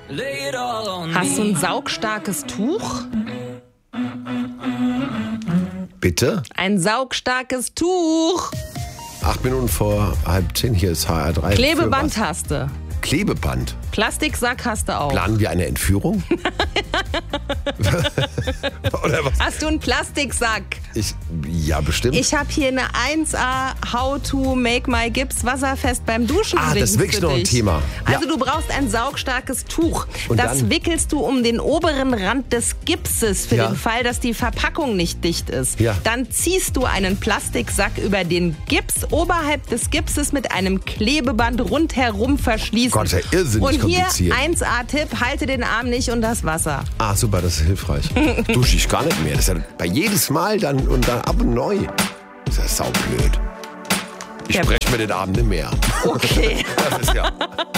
Hast du ein saugstarkes Tuch? Bitte? Ein saugstarkes Tuch. 8 Minuten vor 9:30, hier ist HR3. Klebeband hast du. Klebeband? Plastiksack hast du auch. Planen wir eine Entführung? Oder was? Hast du einen Plastiksack? Ja, bestimmt. Ich habe hier eine 1A How to make my Gips wasserfest beim Duschen. Das ist wirklich noch ein Thema. Also du brauchst ein saugstarkes Tuch. Und das dann wickelst du um den oberen Rand des Gipses für Ja. den Fall, dass die Verpackung nicht dicht ist. Ja. Dann ziehst du einen Plastiksack über den Gips, oberhalb des Gipses mit einem Klebeband rundherum verschließen. Gott, das ist ja irrsinnig Und hier kompliziert. 1A-Tipp, halte den Arm nicht unter das Wasser. Super, das ist hilfreich. Dusche ich gar nicht mehr. Das ist ja bei jedes Mal dann und dann ab und neu. Das ist ja saublöd. Ich Ja. spreche mir den Abend nicht mehr. Okay. Das ist ja...